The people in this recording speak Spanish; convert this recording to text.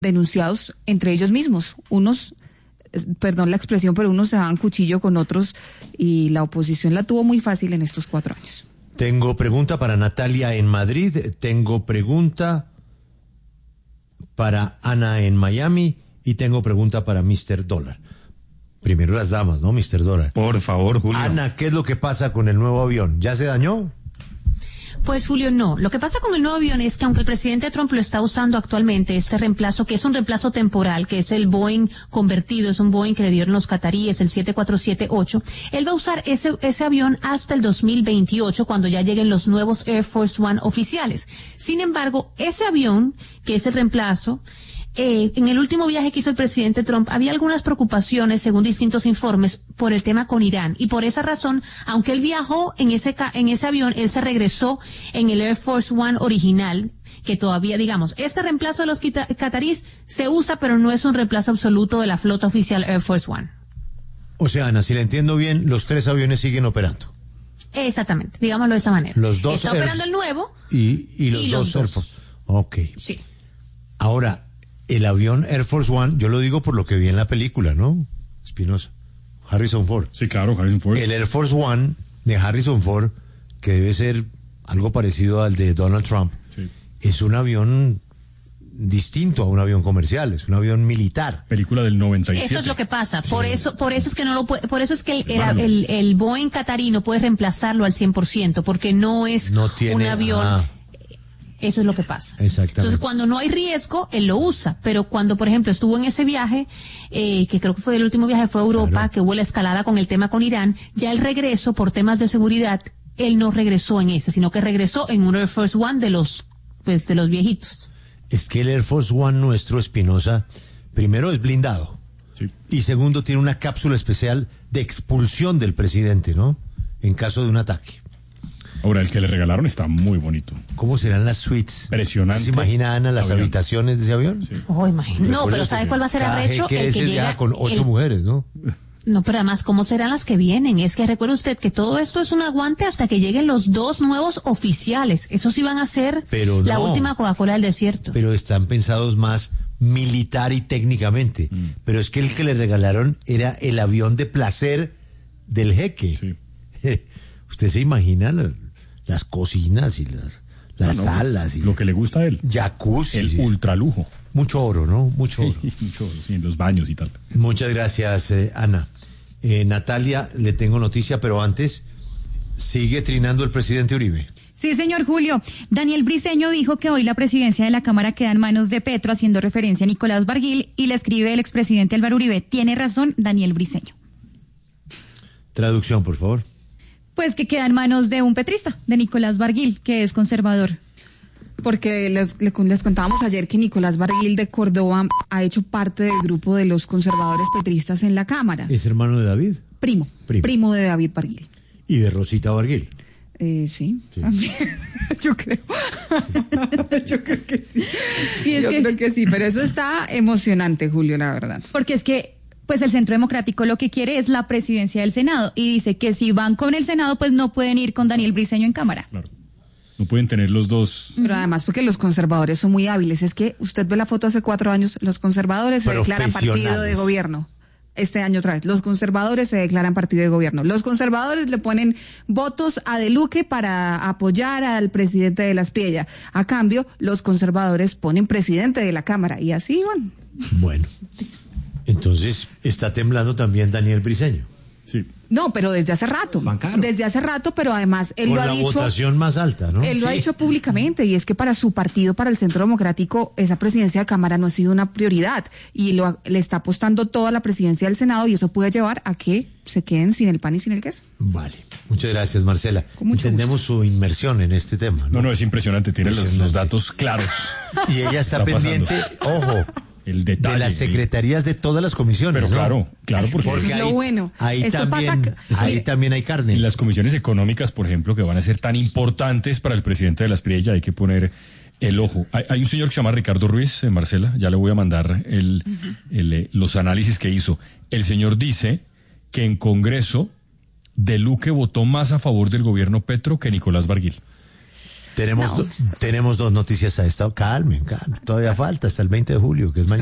denunciados entre ellos mismos. Unos, perdón la expresión, pero unos se daban cuchillo con otros y la oposición la tuvo muy fácil en estos 4 años. Tengo pregunta para Natalia en Madrid, tengo pregunta para Ana en Miami y tengo pregunta para Mr. Dólar. Primero las damas, ¿no, Mr. Dólar? Por favor, Julio. Ana, ¿qué es lo que pasa con el nuevo avión? ¿Ya se dañó? Pues, Julio, no. Lo que pasa con el nuevo avión es que aunque el presidente Trump lo está usando actualmente, este reemplazo, que es un reemplazo temporal, que es el Boeing convertido, es un Boeing que le dieron los cataríes, el 747-8, él va a usar ese avión hasta el 2028, cuando ya lleguen los nuevos Air Force One oficiales. Sin embargo, ese avión, que es el reemplazo, en el último viaje que hizo el presidente Trump había algunas preocupaciones, según distintos informes, por el tema con Irán. Y por esa razón, aunque él viajó en ese avión, él se regresó en el Air Force One original, que todavía, digamos, este reemplazo de los cataríes se usa, pero no es un reemplazo absoluto de la flota oficial Air Force One. O sea, Ana, si la entiendo bien, los 3 aviones siguen operando. Exactamente, digámoslo de esa manera. Los dos está operando el nuevo y los dos Air Force. Ok. Sí. Ahora, el avión Air Force One, yo lo digo por lo que vi en la película, ¿no? Espinosa. Harrison Ford. Sí, claro, Harrison Ford. El Air Force One de Harrison Ford, que debe ser algo parecido al de Donald Trump, sí, es un avión distinto a un avión comercial, es un avión militar. Película del 97. Eso es lo que pasa. Por eso es que no lo puede, por eso es que el Boeing catarí no puede reemplazarlo al 100%, porque no tiene un avión. Eso es lo que pasa. Exactamente. Entonces, cuando no hay riesgo, él lo usa. Pero cuando, por ejemplo, estuvo en ese viaje, que creo que fue el último viaje, fue a Europa, claro, que hubo la escalada con el tema con Irán, ya el regreso, por temas de seguridad, él no regresó en ese, sino que regresó en un Air Force One de los viejitos. Es que el Air Force One nuestro, Espinosa, primero es blindado. Sí. Y segundo, tiene una cápsula especial de expulsión del presidente, ¿no? En caso de un ataque. Ahora, el que le regalaron está muy bonito. ¿Cómo serán las suites? Impresionante. ¿Se imagina, Ana, las habitaciones de ese avión? Sí. Oh, imagínate. No, pero ¿sabe cuál va a ser arrecho? Que el que llega ya con 8 mujeres, ¿no? No, pero además, ¿cómo serán las que vienen? Es que recuerde usted que todo esto es un aguante hasta que lleguen los 2 nuevos oficiales. Esos sí van a ser la última Coca-Cola del desierto. Pero están pensados más militar y técnicamente. Pero es que el que le regalaron era el avión de placer del jeque. Sí. ¿Usted se imagina las cocinas y las salas? Y lo que le gusta a él. Jacuzzi. El ultralujo. Mucho oro, ¿no? Mucho oro. Mucho oro, sí, en los baños y tal. Muchas gracias, Ana. Natalia, le tengo noticia, pero antes, sigue trinando el presidente Uribe. Sí, señor Julio. Daniel Briceño dijo que hoy la presidencia de la Cámara queda en manos de Petro, haciendo referencia a Nicolás Barguil, y le escribe el expresidente Álvaro Uribe. Tiene razón Daniel Briceño. Traducción, por favor. Pues que queda en manos de un petrista, de Nicolás Barguil, que es conservador. Porque les contábamos ayer que Nicolás Barguil de Córdoba ha hecho parte del grupo de los conservadores petristas en la Cámara. ¿Es hermano de David? Primo de David Barguil. ¿Y de Rosita Barguil? Sí. Yo creo. Yo creo que sí. Creo que sí, pero eso está emocionante, Julio, la verdad. Porque es que pues el Centro Democrático lo que quiere es la presidencia del Senado y dice que si van con el Senado pues no pueden ir con Daniel Briceño en Cámara. Claro. No pueden tener los dos. Pero además porque los conservadores son muy hábiles. Es que usted ve la foto hace 4 años, los conservadores se declaran partido de gobierno. Este año otra vez, los conservadores se declaran partido de gobierno. Los conservadores le ponen votos a De Luque para apoyar al presidente de la Espriella. A cambio, los conservadores ponen presidente de la Cámara y así van. Bueno, entonces está temblando también Daniel Briceño. Sí. No, pero desde hace rato. Desde hace rato, pero además él lo ha dicho. Con la votación más alta, ¿no? Él lo ha dicho públicamente, y es que para su partido, para el Centro Democrático, esa presidencia de Cámara no ha sido una prioridad, y le está apostando toda la presidencia del Senado, y eso puede llevar a que se queden sin el pan y sin el queso. Vale, muchas gracias, Marcela. Entendemos su inmersión en este tema, ¿no? No, es impresionante, tiene los datos claros. Y ella está pendiente, ojo, el detalle, de las secretarías de todas las comisiones. Pero ¿no? claro, porque es lo bueno. Ahí también hay carne. En las comisiones económicas, por ejemplo, que van a ser tan importantes para el presidente de la Espriella, hay que poner el ojo. Hay un señor que se llama Ricardo Ruiz, Marcela, ya le voy a mandar los análisis que hizo. El señor dice que en Congreso De Luque votó más a favor del gobierno Petro que Nicolás Barguil. Tenemos dos noticias a esta. Calmen. Todavía falta hasta el 20 de julio, que es mañana.